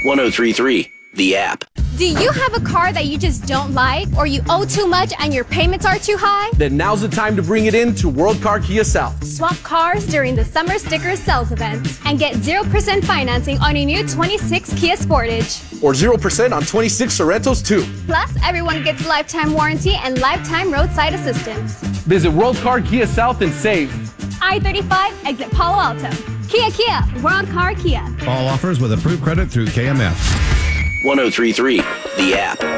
1033 The App. Do you have a car that you just don't like, or you owe too much and your payments are too high? Then now's the time to bring it in to World Car Kia South. Swap cars during the Summer Sticker Sales event and get 0% financing on your new 26 Kia Sportage. Or 0% on 26 Sorrentos too. Plus, everyone gets lifetime warranty and lifetime roadside assistance. Visit World Car Kia South and save. I-35, exit Palo Alto. Kia, World Car Kia. All offers with approved credit through KMF. 1033 The App.